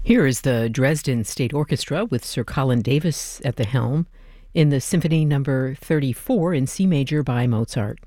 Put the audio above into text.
Here is the Dresden State Orchestra with Sir Colin Davis at the helm in the Symphony Number 34 in C major by Mozart.